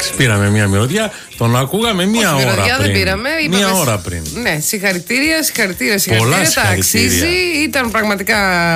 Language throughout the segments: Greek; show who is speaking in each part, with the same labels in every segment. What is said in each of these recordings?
Speaker 1: Εντάξει, πήραμε μια μυρωδιά, τον ακούγαμε μία ώρα πριν.
Speaker 2: Δεν πήραμε,
Speaker 1: μία ώρα πριν.
Speaker 2: Ναι, συγχαρητήρια.
Speaker 1: Πολλά
Speaker 2: τα αξίζει. Ήταν πραγματικά.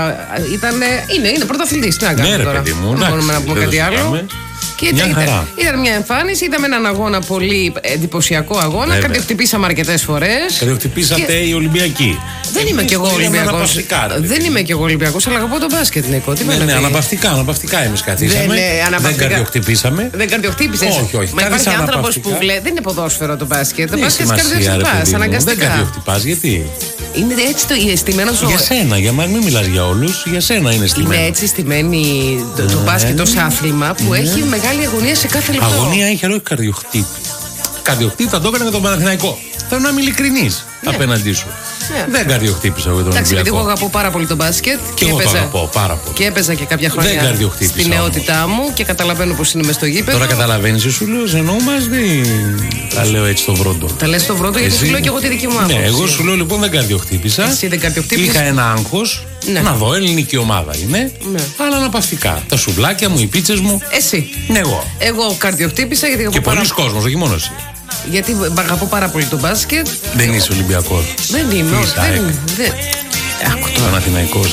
Speaker 2: Είναι πρωταθλητής.
Speaker 1: Ναι, ρε παιδί μου,
Speaker 2: δεν μπορούμε να πούμε κάτι άλλο. Και ήταν μια εμφάνιση, είδαμε έναν αγώνα πολύ εντυπωσιακό αγώνα. Βέβαια. Καρδιοχτυπήσαμε αρκετές φορές.
Speaker 1: Καρδιοχτυπήσατε οι Ολυμπιακοί.
Speaker 2: Δεν είμαι κι εγώ Ολυμπιακός. Δεν είμαι κι εγώ Ολυμπιακός, αλλά αγαπώ τον μπάσκετ, Νίκο.
Speaker 1: Ναι, αναπαυτικά εμείς καθίσαμε. Δεν καρδιοχτυπήσαμε.
Speaker 2: Δεν καρδιοχτύπησες.
Speaker 1: Όχι.
Speaker 2: Μα υπάρχει άνθρωπος που βλέπει. Δεν είναι ποδόσφαιρο το μπάσκετ. Το μπάσκετ καρδιοχτυπάς, αναγκαστικά.
Speaker 1: Δεν καρδιοχτυπάς, γιατί.
Speaker 2: Είναι έτσι το στημένο στο.
Speaker 1: Για σένα, για μένα, μην μιλάς για όλους. Για σένα είναι στημένο.
Speaker 2: Είναι έτσι στημένη το μπάσκετ ως άθλημα που έχει μεγάλη αγωνία σε κάθε λεπτό.
Speaker 1: Αγωνία έχει, αλλά όχι καρδιοχτύπη. Καρδιοχτύπη θα το έκανε με τον Παναθηναϊκό. Θέλω να είμαι ειλικρινής απέναντί σου. Δεν καρδιοχτύπησα εγώ τον Ολυμπιακό.
Speaker 2: Εντάξει, εγώ αγαπώ πάρα πολύ τον μπάσκετ.
Speaker 1: Και εγώ το αγαπώ πάρα πολύ.
Speaker 2: Και έπαιζα και κάποια χρόνια στη νεότητά μου και καταλαβαίνω πως είναι μες στο γήπεδο.
Speaker 1: Τώρα καταλαβαίνεις, σου λέω, εννοούμαστε ή τα λέω έτσι στο βρόντο.
Speaker 2: Τα λες στο βρόντο, γιατί σου λέω και εγώ τη δική μου άποψη.
Speaker 1: Ναι, εγώ σου λέω λοιπόν δεν καρδιοχτύπησα.
Speaker 2: Εσύ δεν καρδιοχτύπησες.
Speaker 1: Είχα ένα άγχος. Ναι. Να δω, ελληνική ομάδα είναι. Ναι. Αλλά αναπαυτικά. Τα σουβλάκια μου, οι πίτσες μου.
Speaker 2: Εσύ.
Speaker 1: Ναι, εγώ.
Speaker 2: Εγώ καρδιοχτύπησα γιατί.
Speaker 1: Και πολλοί κόσμος, όχι μόνο εσύ.
Speaker 2: Γιατί αγαπώ πάρα πολύ τον μπάσκετ.
Speaker 1: Δεν είσαι Ολυμπιακός.
Speaker 2: Δεν είμαι.
Speaker 1: Άκου το Παναθηναϊκός,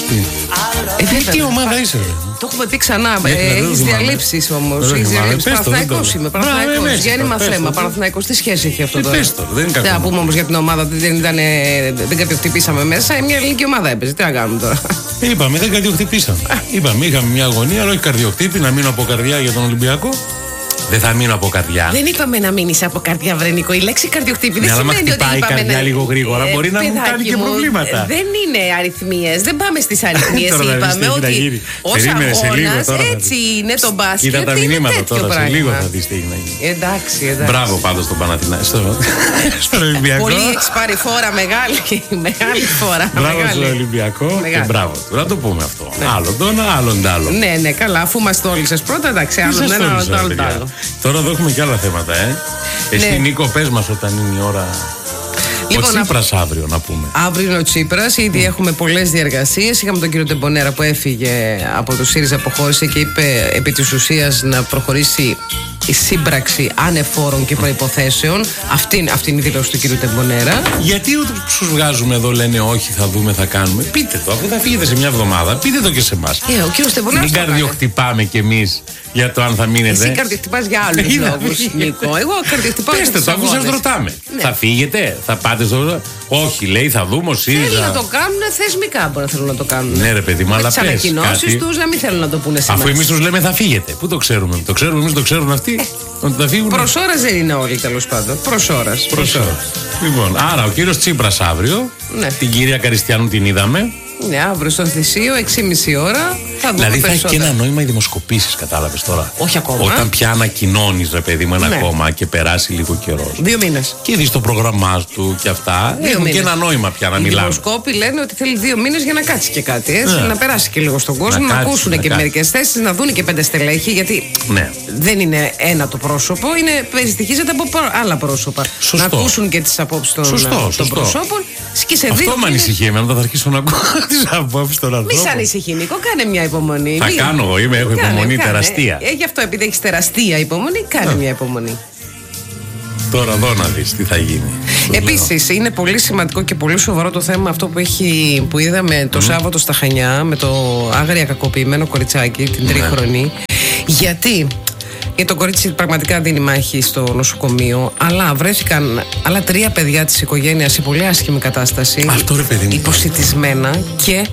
Speaker 1: τι ομάδα είσαι, ρε.
Speaker 2: Το έχουμε πει ξανά. Έχεις διαλύσεις όμως. Παναθηναϊκός είμαι. Παναθηναϊκός. Γέννημα θέμα. Παναθηναϊκός, τι σχέση έχει αυτό τώρα.
Speaker 1: Δεν
Speaker 2: θα πούμε όμως για την ομάδα ότι δεν καρδιοχτυπήσαμε μέσα. Μια ελληνική ομάδα έπαιζε. Τι να κάνουμε τώρα.
Speaker 1: Είπαμε, δεν καρδιοχτυπήσαμε. Είπαμε, είχαμε μια αγωνία, αλλά όχι καρδιοχτύπη, να μείνω από καρδιά για τον Ολυμπιακό. Δεν θα μείνω από καρδιά.
Speaker 2: Δεν είπαμε να μείνει από καρδιά, Βρενικό. Η λέξη καρδιοχτύπη δεν σημαίνει ότι είπαμε.
Speaker 1: Αν χτυπάει η καρδιά λίγο γρήγορα, μπορεί να μου κάνει και προβλήματα.
Speaker 2: Δεν είναι αριθμίες. Δεν πάμε στις αριθμίες. Είπαμε ότι ως αγώνας έτσι είναι το μπάσκετ.
Speaker 1: Κοίτα τα μηνύματα τώρα. Σε λίγο θα δεις τι έχει να γίνει.
Speaker 2: Εντάξει.
Speaker 1: Μπράβο πάντως στον Παναθηναϊκό. Στον Ολυμπιακό.
Speaker 2: Πολύ έχεις πάρει φόρα μεγάλη φόρα.
Speaker 1: Μπράβο στον Ολυμπιακό και μπράβο του. Να το πούμε αυτό. Άλλον τον, άλλον τ' άλλο.
Speaker 2: Ναι, καλά, αφού είμαστε όλοι σας πρώτα, εντάξει, άλλον ένα, άλλον τ' άλλο.
Speaker 1: Τώρα εδώ έχουμε και άλλα θέματα, Εσύ, Νίκο, πες μας όταν είναι η ώρα. Λοιπόν, ο Τσίπρας αύριο, να πούμε.
Speaker 2: Αύριο είναι ο Τσίπρας, ήδη έχουμε πολλές διεργασίες. Είχαμε τον κύριο Τεμπονέρα που έφυγε από το ΣΥΡΙΖΑ, αποχώρησε και είπε επί της ουσίας να προχωρήσει η σύμπραξη ανεφόρων και προϋποθέσεων. Αυτή είναι η δήλωση του κύριου Τεμπονέρα.
Speaker 1: Γιατί τους βγάζουμε εδώ, λένε όχι, θα δούμε, θα κάνουμε. Πείτε το, αφού θα φύγετε σε μια εβδομάδα, πείτε το και σε εμάς.
Speaker 2: Ο κύριος Τεμπονέρας.
Speaker 1: Μην καρδιοχτυπάμε κι εμείς για το αν θα μείνετε.
Speaker 2: Εσύ καρδιοχτυπάς για άλλους λόγους, Νίκο. Εγώ καρδιοχτυπάω.
Speaker 1: Πέστε το, αφού σας ρωτάμε. Ναι. Θα φύγετε, θα πάτε στο. Όχι, λέει, θα δούμε ο ΣΥΡΙΖΑ.
Speaker 2: Θέλουν να το κάνουν θεσμικά, μπορεί να θέλουν να το κάνουν.
Speaker 1: Ναι, ρε παιδί μου, αλλά πες.
Speaker 2: Τις ανακοινώσεις τους να μην θέλουν να το πούνε σε εμάς.
Speaker 1: Αφού εμείς τους λέμε θα φύγετε. Πού το ξέρουμε. Το ξέρουμε εμείς, το ξέρουν αυτοί. Ότι θα φύγουν.
Speaker 2: Προς ώρας δεν είναι όλοι, τέλος πάντων. Προς ώρας.
Speaker 1: Λοιπόν, άρα ο κύριος Τσίπρας αύριο. Ναι. Την κυρία Καριστιανού την είδαμε.
Speaker 2: Ναι, αύριο στο Θησίο, 6,5 ώρα.
Speaker 1: Δηλαδή θα έχει και ένα νόημα οι δημοσκοπήσεις, κατάλαβες τώρα.
Speaker 2: Όχι ακόμα.
Speaker 1: Όταν πια ανακοινώνεις, ρε παιδί μου, ένα κόμμα και περάσει λίγο καιρό.
Speaker 2: 2 μήνες.
Speaker 1: Και δεις το πρόγραμμά του και αυτά. Έχουν και ένα νόημα πια να μιλάμε. Οι
Speaker 2: δημοσκόποι λένε ότι θέλει 2 μήνες για να κάτσει και κάτι. Έτσι, να περάσει και λίγο στον κόσμο, να ακούσουν και μερικές θέσεις, να δουν και 5 στελέχη. Γιατί δεν είναι ένα το πρόσωπο, περιστοιχίζεται από άλλα πρόσωπα.
Speaker 1: Σωστό.
Speaker 2: Να ακούσουν και τις απόψεις των προσώπων.
Speaker 1: Αυτό με ανησυχεί εμένα, όταν θα αρχίσω να ακούω τις απόψεις των ανθρώπων.
Speaker 2: Μη σ' ανησυχεί, Νίκο, κάνε μια υπομονή.
Speaker 1: Θα κάνω εγώ, έχω υπομονή τεραστία.
Speaker 2: Γι' αυτό, επειδή έχεις τεραστία υπομονή, κάνε μια υπομονή.
Speaker 1: Τώρα εδώ να δεις τι θα γίνει.
Speaker 2: Επίσης, είναι πολύ σημαντικό και πολύ σοβαρό το θέμα αυτό που είδαμε το Σάββατο στα Χανιά με το άγρια κακοποιημένο κοριτσάκι, την τρίχρονη. Γιατί το κορίτσι πραγματικά δίνει μάχη στο νοσοκομείο, αλλά βρέθηκαν άλλα 3 παιδιά της οικογένειας σε πολύ άσχημη κατάσταση.
Speaker 1: Αυτό, ρε παιδί μου.
Speaker 2: Υποσιτισμένα και.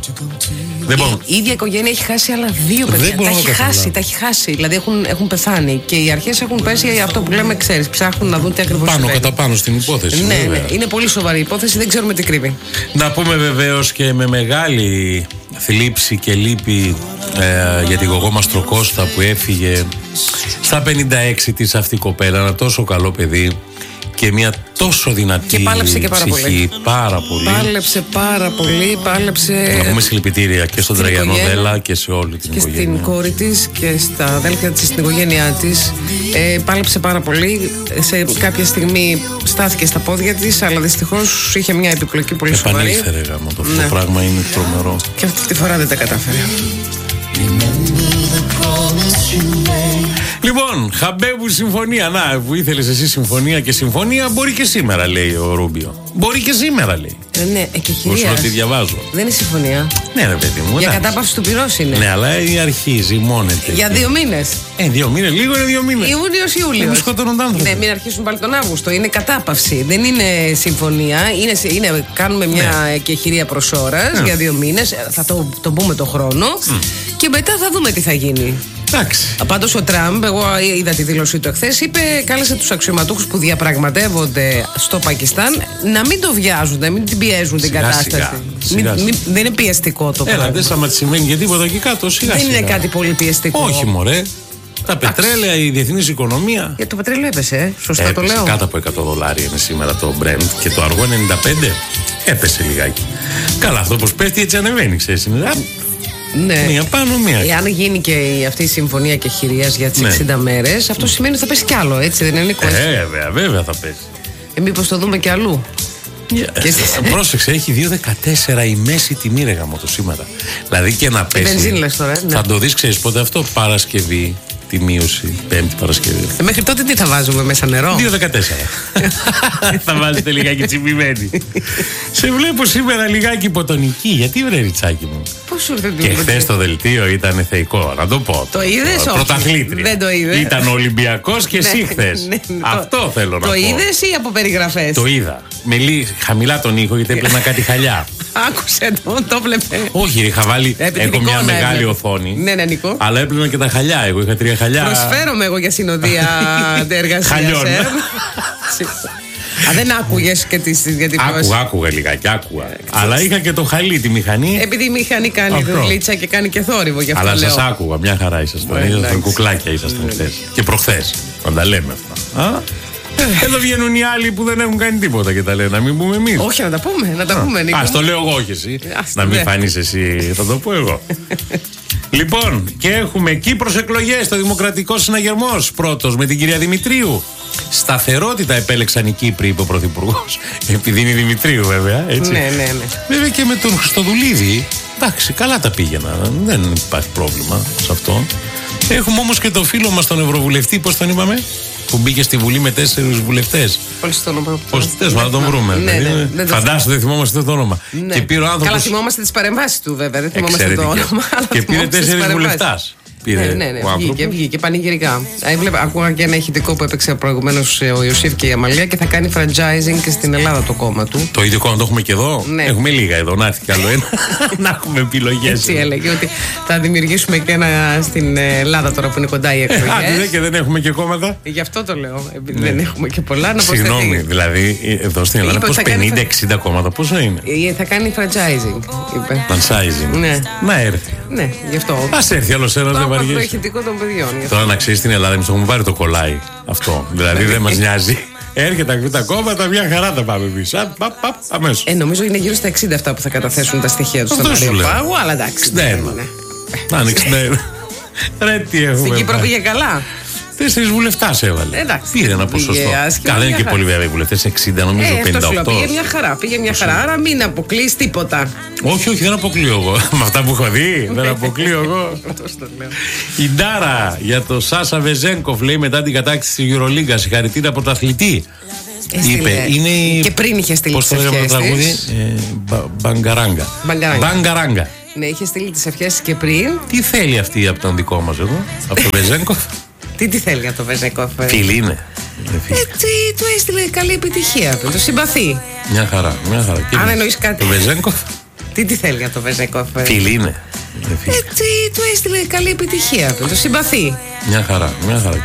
Speaker 2: Η ίδια οικογένεια έχει χάσει άλλα 2 παιδιά. Τα έχει χάσει. Δηλαδή έχουν πεθάνει. Και οι αρχές έχουν πέσει αυτό που λέμε, ξέρεις, ψάχνουν να δουν τι ακριβώς
Speaker 1: πάνω
Speaker 2: συμβαίνει.
Speaker 1: κατά πάνω στην υπόθεση.
Speaker 2: Ναι, είναι πολύ σοβαρή η υπόθεση, δεν ξέρουμε τι κρύβει.
Speaker 1: Να πούμε βεβαίως και με μεγάλη θλίψη και λύπη για τη Γογό Μαστροκώστα που έφυγε στα 56 της αυτή η κοπέλα. Ένα τόσο καλό παιδί και μια τόσο δυνατή
Speaker 2: και πάλεψε και πάρα
Speaker 1: ψυχή.
Speaker 2: Πολύ.
Speaker 1: Πάρα πολύ.
Speaker 2: Πάλεψε πάρα πολύ.
Speaker 1: Να πούμε συλληπιτήρια και στον Τραγιανό Δέλα και σε όλη την οικογένεια.
Speaker 2: Και στην κόρη της και στα αδέλφια της, στην οικογένειά της. Πάλεψε πάρα πολύ. Σε κάποια στιγμή στάθηκε στα πόδια της, αλλά δυστυχώς είχε μια επιπλοκή πολύ σοβαρή.
Speaker 1: Επανήλθε, ρε γάμο, το πράγμα είναι τρομερό.
Speaker 2: Και αυτή τη φορά δεν τα κατάφερε.
Speaker 1: Λοιπόν, Χαμπέμπου συμφωνία. Να, που ήθελες εσύ συμφωνία και συμφωνία, μπορεί και σήμερα, λέει ο Ρούμπιο. Μπορεί και σήμερα, λέει.
Speaker 2: Ναι, και κυρία.
Speaker 1: Πώς τι διαβάζω.
Speaker 2: Δεν είναι συμφωνία.
Speaker 1: Ναι, ρε παιδί μου.
Speaker 2: Για κατάπαυση του πυρός είναι.
Speaker 1: Ναι, αλλά αρχίζει, μόνεται.
Speaker 2: Για 2 μήνες.
Speaker 1: 2 μήνες, λίγο είναι 2 μήνες.
Speaker 2: Ιούνιος-Ιούλιος.
Speaker 1: Δεν σκοτώνονται άνθρωποι.
Speaker 2: Ναι, μην αρχίσουν πάλι τον Αύγουστο. Είναι κατάπαυση. Δεν είναι συμφωνία. Κάνουμε μια εκεχηρία προς ώρας για 2 μήνες. Θα το πούμε το χρόνο. Και μετά θα δούμε τι θα γίνει. Πάντως ο Τραμπ, εγώ είδα τη δήλωσή του εχθές, κάλεσε τους αξιωματούχους που διαπραγματεύονται στο Πακιστάν να μην το βιάζουν, να μην την πιέζουν την κατάσταση. Δεν είναι πιεστικό το πράγμα.
Speaker 1: Δεν σταματησιμένει για τίποτα εκεί κάτω.
Speaker 2: Δεν είναι κάτι πολύ πιεστικό.
Speaker 1: Όχι, μωρέ. Τα πετρέλαια, η διεθνής οικονομία.
Speaker 2: Για το πετρέλαιο έπεσε, σωστά το λέω.
Speaker 1: Κάτω από $100 είναι σήμερα το Brent και το αργό 95 έπεσε λιγάκι. Καλά, αυτό πως πέφτει έτσι ανεβαίνει, ξέρεις.
Speaker 2: Ναι.
Speaker 1: Μία πάνω, μία.
Speaker 2: Αν γίνει και αυτή η συμφωνία κεχηρίας για τις 60 μέρες, αυτό σημαίνει ότι θα πέσει κι άλλο, έτσι δεν είναι?
Speaker 1: Βέβαια θα πέσει.
Speaker 2: Μήπως το δούμε κι αλλού.
Speaker 1: Πρόσεξε, έχει 2,14 η μέση τιμή, ρε γαμώτο, σήμερα. Δηλαδή και να πέσει.
Speaker 2: Βενζίνη λες τώρα, ναι.
Speaker 1: Θα το δεις, ξέρεις πότε αυτό? Παρασκευή. Τη μείωση, Πέμπτη Παρασκευή.
Speaker 2: Μέχρι τότε τι θα βάζουμε μέσα, νερό?
Speaker 1: 2,14. Θα βάζετε λιγάκι τσιμπημένη. Σε βλέπω σήμερα λιγάκι υποτονική. Γιατί βρε Ριτσάκι μου?
Speaker 2: Πώς σου ήρθε?
Speaker 1: Και χθες το δελτίο ήταν θεϊκό, να το πω.
Speaker 2: Το είδες?
Speaker 1: Πρωταθλήτρια.
Speaker 2: Δεν το είδε.
Speaker 1: Ήταν Ολυμπιακός και εσύ χθες. Αυτό θέλω να πω.
Speaker 2: Το είδες ή από περιγραφές?
Speaker 1: Το είδα. Με χαμηλά τον ήχο γιατί έπαιρνα κάτι χαλιά.
Speaker 2: Άκουσε το βλέπε.
Speaker 1: Όχι, είχα βάλει. Έχω μια μεγάλη οθόνη.
Speaker 2: Ναι, Νικό.
Speaker 1: Αλλά έπαιρνα και τα χαλιά. Εγώ είχα 3 χαλιά.
Speaker 2: Προσφέρομαι εγώ για συνοδεία εργασίας.
Speaker 1: Χαλιών.
Speaker 2: Δεν άκουγες και γιατί
Speaker 1: άκουγα λιγάκι, άκουγα. Αλλά είχα και το χαλί, τη μηχανή.
Speaker 2: Επειδή η μηχανή κάνει δουλίτσα και κάνει και θόρυβο, γι' αυτό
Speaker 1: αλλά
Speaker 2: λέω.
Speaker 1: σας άκουγα, μια χαρά ήσασταν. Ήσασταν κουκλάκια, ήσασταν χθες. Και προχθές. Να τα λέμε αυτά. Εδώ βγαίνουν οι άλλοι που δεν έχουν κάνει τίποτα και τα λένε. Να μην πούμε εμείς.
Speaker 2: Όχι, να τα πούμε, Νίκο.
Speaker 1: Ας το λέω εγώ, όχι εσύ. Να μην φανείς εσύ, θα το πω εγώ. Λοιπόν, και έχουμε Κύπρος εκλογές, το Δημοκρατικό Συναγερμός. Πρώτος με την κυρία Δημητρίου. Σταθερότητα επέλεξαν οι Κύπροι, είπε ο Πρωθυπουργός. Επειδή είναι Δημητρίου, βέβαια. Έτσι.
Speaker 2: Ναι.
Speaker 1: Βέβαια και με τον Χριστοδουλίδη. Εντάξει, καλά τα πήγαιναν. Δεν υπάρχει πρόβλημα σε αυτό. Έχουμε όμως και το φίλο μας τον Ευρωβουλευτή, πώς τον είπαμε, που μπήκε στη Βουλή με 4 βουλευτές.
Speaker 2: Πώς το όνομα?
Speaker 1: Να τον βρούμε.
Speaker 2: Ναι.
Speaker 1: Φαντάσου, δεν θυμόμαστε το όνομα.
Speaker 2: Ναι.
Speaker 1: Και πήρε ο άνθρωπος.
Speaker 2: Καλά, θυμόμαστε τις παρεμβάσεις του, βέβαια. Δεν θυμόμαστε το όνομα.
Speaker 1: Και πήρε 4 βουλευτάς.
Speaker 2: Ναι, βγήκε πανηγυρικά. Ακούγα και ένα ηχητικό που έπαιξε προηγουμένως ο Ιωσήφ και η Αμαλία και θα κάνει franchising και στην Ελλάδα το κόμμα του.
Speaker 1: Το ίδιο κόμμα το έχουμε και εδώ.
Speaker 2: Ναι.
Speaker 1: Έχουμε λίγα εδώ, να έρθει κι άλλο ένα. Να έχουμε επιλογές.
Speaker 2: Έτσι έλεγε ότι θα δημιουργήσουμε και ένα στην Ελλάδα τώρα που είναι κοντά οι εκλογές.
Speaker 1: Και δεν έχουμε και κόμματα.
Speaker 2: Γι' αυτό το λέω. Επειδή δεν έχουμε και πολλά να προσθέτει.
Speaker 1: Συγγνώμη, δηλαδή εδώ στην Ελλάδα πως 50-60 κόμματα, πόσο είναι?
Speaker 2: Θα κάνει franchising, είπε.
Speaker 1: Franchising.
Speaker 2: Ναι.
Speaker 1: Να έρθει.
Speaker 2: Ναι, γι' αυτό.
Speaker 1: Ας έρθει άλλος ένας, δεν βαριέσαι.
Speaker 2: Το ηχητικό των παιδιών.
Speaker 1: Τώρα να ξέρεις στην Ελλάδα, εμείς το έχουμε πάρει το κολλάι αυτό. Δηλαδή δεν μας νοιάζει. Έρχεται τα κόμματα, μια χαρά θα πάμε εμείς. Αμέσως.
Speaker 2: Νομίζω είναι γύρω στα 60 αυτά που θα καταθέσουν τα στοιχεία τους στον Αριοπάγο, αλλά εντάξει.
Speaker 1: Να είναι 61. Ρε τι έχουμε.
Speaker 2: Στην Κύπρο πήγε καλά.
Speaker 1: 4 βουλευτάς έβαλε.
Speaker 2: Εντάξει.
Speaker 1: Πήρε ένα ποσοστό. Καλά είναι και πολύ βέβαια οι βουλευτές. 60 νομίζω 58.
Speaker 2: Πήγε μια χαρά. Άρα μην αποκλείς τίποτα.
Speaker 1: Όχι, δεν αποκλείω εγώ. Με αυτά που έχω δει, δεν αποκλείω εγώ. Η Ντάρα για το Σάσα Βεζένκοφ λέει μετά την κατάκτηση της Euroliga. Συγχαρητήρια πρωταθλητή. Είπε, είναι.
Speaker 2: Και πριν είχε στείλει τις ευχές της.
Speaker 1: Μπαγκαράγκα.
Speaker 2: Ναι, είχε στείλει τις ευχές και πριν.
Speaker 1: Τι θέλει αυτή από τον δικό μας εδώ, από τον Βεζένκοφ?
Speaker 2: Τι θέλει από τον Βεζένκοφ?
Speaker 1: Φίλη είναι.
Speaker 2: Του έστειλε καλή επιτυχία. Το συμπαθεί.
Speaker 1: Μια χαρά.
Speaker 2: Αν εννοείς κάτι.
Speaker 1: Το Βεζένκοφ.
Speaker 2: Τι θέλει από τον Βεζένκοφ?
Speaker 1: Φίλη είναι.
Speaker 2: Του έστειλε καλή επιτυχία. Το συμπαθεί.
Speaker 1: Μια χαρά.